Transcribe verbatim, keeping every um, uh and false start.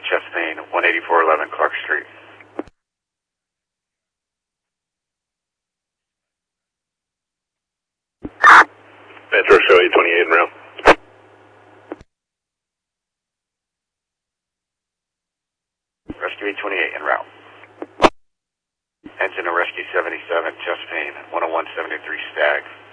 chest pain, one eighty-four eleven Clark Street. Metro Show eight twenty-eight en route. Rescue eight twenty-eight en route. Engine to Rescue seventy-seven, chest pain, one oh one seventy-three Stag.